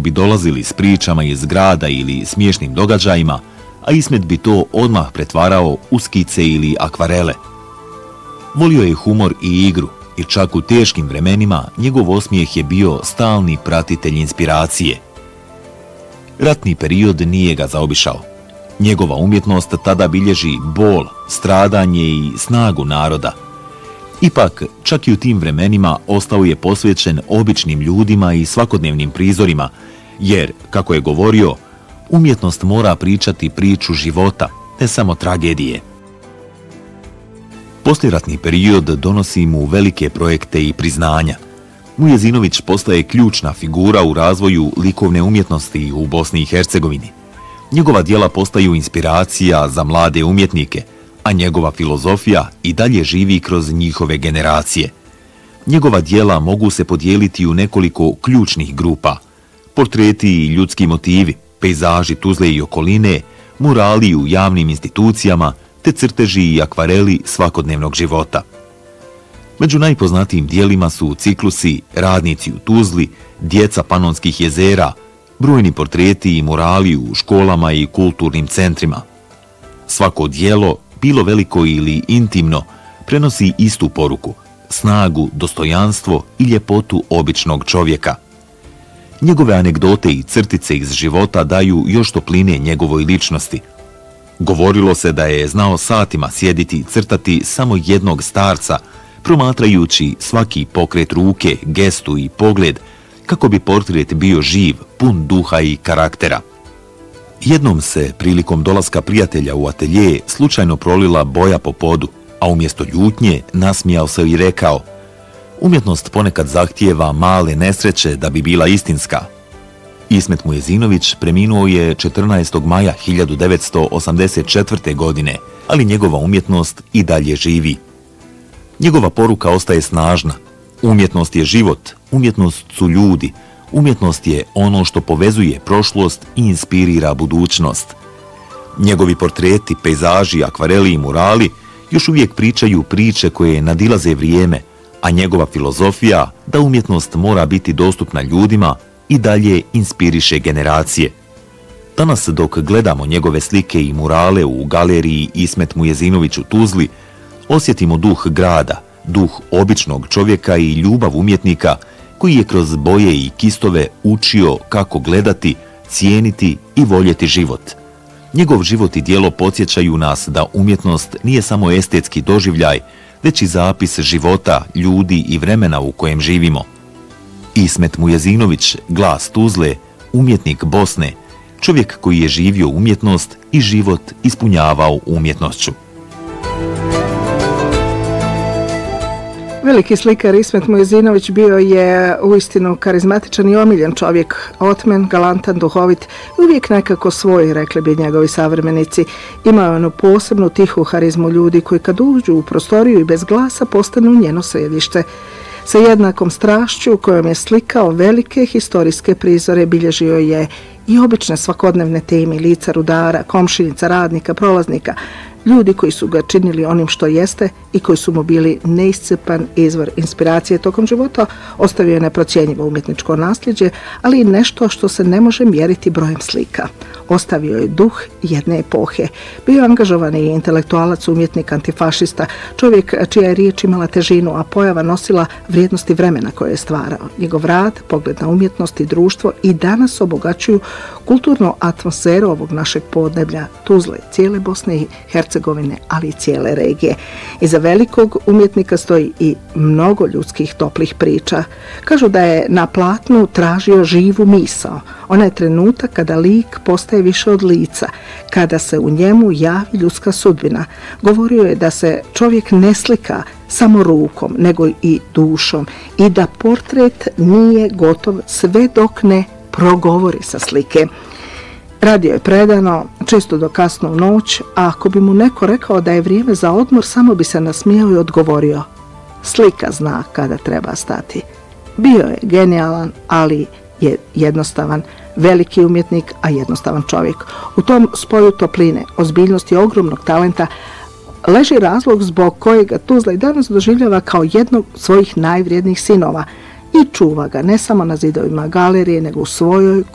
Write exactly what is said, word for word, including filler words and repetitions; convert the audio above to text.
bi dolazili s pričama iz grada ili smiješnim događajima, a Ismet bi to odmah pretvarao u skice ili akvarele. Volio je humor i igru i čak u teškim vremenima njegov osmijeh je bio stalni pratitelj inspiracije. Ratni period nije ga zaobišao. Njegova umjetnost tada bilježi bol, stradanje i snagu naroda. Ipak, čak i u tim vremenima ostao je posvećen običnim ljudima i svakodnevnim prizorima, jer, kako je govorio, umjetnost mora pričati priču života, ne samo tragedije. Poslijeratni period donosi mu velike projekte i priznanja. Mujezinović postaje ključna figura u razvoju likovne umjetnosti u Bosni i Hercegovini. Njegova djela postaju inspiracija za mlade umjetnike, a njegova filozofija i dalje živi kroz njihove generacije. Njegova djela mogu se podijeliti u nekoliko ključnih grupa: portreti i ljudski motivi, pejzaži Tuzle i okoline, murali u javnim institucijama, te crteži i akvareli svakodnevnog života. Među najpoznatijim dijelima su ciklusi Radnici u Tuzli, Djeca Panonskih jezera, brojni portreti i murali u školama i kulturnim centrima. Svako djelo, bilo veliko ili intimno, prenosi istu poruku: snagu, dostojanstvo i ljepotu običnog čovjeka. Njegove anegdote i crtice iz života daju još topline njegovoj ličnosti. Govorilo se da je znao satima sjediti i crtati samo jednog starca, promatrajući svaki pokret ruke, gestu i pogled, kako bi portret bio živ, pun duha i karaktera. Jednom se, prilikom dolaska prijatelja u atelje, slučajno prolila boja po podu, a umjesto ljutnje nasmijao se i rekao: umjetnost ponekad zahtijeva male nesreće da bi bila istinska. Ismet Mujezinović preminuo je četrnaestog maja hiljadu devetsto osamdeset četvrte. godine, ali njegova umjetnost i dalje živi. Njegova poruka ostaje snažna. Umjetnost je život, umjetnost su ljudi, umjetnost je ono što povezuje prošlost i inspirira budućnost. Njegovi portreti, pejzaži, akvareli i murali još uvijek pričaju priče koje nadilaze vrijeme, a njegova filozofija da umjetnost mora biti dostupna ljudima i dalje inspiriše generacije. Danas, dok gledamo njegove slike i murale u galeriji Ismet Mujezinović u Tuzli, osjetimo duh grada, duh običnog čovjeka i ljubav umjetnika koji je kroz boje i kistove učio kako gledati, cijeniti i voljeti život. Njegov život i djelo podsjećaju nas da umjetnost nije samo estetski doživljaj, već i zapis života, ljudi i vremena u kojem živimo. Ismet Mujezinović, glas Tuzle, umjetnik Bosne, čovjek koji je živio umjetnost i život ispunjavao umjetnošću. Veliki slikar Ismet Mujezinović bio je uistinu karizmatičan i omiljen čovjek, otmen, galantan, duhovit, uvijek nekako svoj, rekli bi njegovi savremenici. Imao je onu posebnu tihu harizmu ljudi koji kad uđu u prostoriju i bez glasa postanu njeno središte. Sa jednakom strašću kojom je slikao velike historijske prizore, bilježio je i obične svakodnevne teme lica rudara, komšinica, radnika, prolaznika, ljudi koji su ga činili onim što jeste i koji su mu bili neiscrpan izvor inspiracije tokom života. Ostavio je neprocjenjivo umjetničko nasljeđe, ali i nešto što se ne može mjeriti brojem slika. Ostavio je duh jedne epohe. Bio je angažovani intelektualac, umjetnik, antifašista, čovjek čija je riječ imala težinu, a pojava nosila vrijednosti vremena koje je stvarao. Njegov rad, pogled na umjetnost i društvo i danas obogaćuju kulturnu atmosferu ovog našeg podneblja, Tuzle, cijele Bosne i Hercegovine, ali i cijele regije. Iza velikog umjetnika stoji i mnogo ljudskih toplih priča. Kažu da je na platnu tražio živu misao. Ona je trenutak kada lik postaje više od lica, kada se u njemu javi ljudska sudbina. Govorio je da se čovjek ne slika samo rukom, nego i dušom i da portret nije gotov sve dok ne progovori sa slike. Radio je predano, često do kasno u noć, a ako bi mu neko rekao da je vrijeme za odmor, samo bi se nasmijao i odgovorio: slika zna kada treba stati. Bio je genijalan, ali je jednostavan, veliki umjetnik, a jednostavan čovjek. U tom spoju topline, ozbiljnosti i ogromnog talenta leži razlog zbog kojega Tuzla i danas doživljava kao jednog svojih najvrijednijih sinova i čuva ga ne samo na zidovima galerije, nego u svojoj